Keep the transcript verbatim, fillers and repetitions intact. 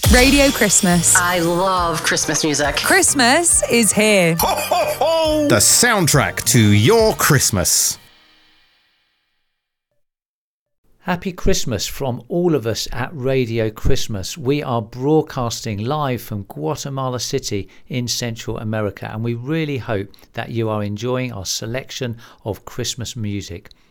Radio Christmas. I love Christmas music. Christmas is here. Ho, ho, ho! The soundtrack to your Christmas. Happy Christmas from all of us at Radio Christmas. We are broadcasting live from Guatemala City in Central America, and we really hope that you are enjoying our selection of Christmas music.